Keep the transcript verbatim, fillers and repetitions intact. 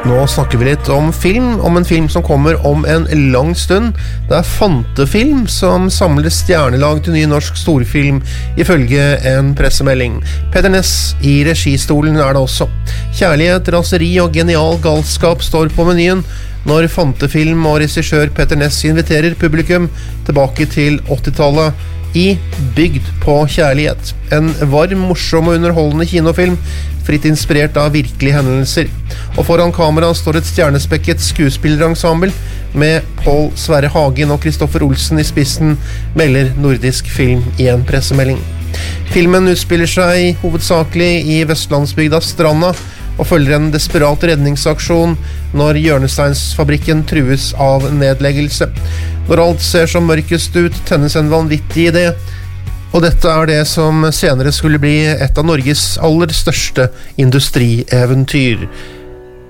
Nå snakker vi litt om film, om en film som kommer om en lang stund. Det er Fantefilm som samler stjernelag til ny norsk storfilm, ifølge en pressemelding. Petter Næss i registolen er det også. Kjærlighet, raseri og genial galskap står på menyen når Fantefilm og regissør Petter Næss inviterer publikum tilbake til åttitallet i Bygd på kjærlighet. En varm, morsom og underholdende kinofilm, fritt inspirert av virkelige hendelser. Og foran kamera står et stjernespekket skuespillerensemble med Pål Sverre Hagen og Kristoffer Olsen i spissen, melder Nordisk Film i en pressemelding. Filmen utspiller seg hovedsakelig i Vestlandsbygda Stranda og følger en desperat redningsaksjon når hjørnesteinsfabrikken trues av nedleggelse. Når alt ser som mørkest ut, tennes en vanvittig idé, og dette er det som senere skulle bli et av Norges aller største industrieventyr.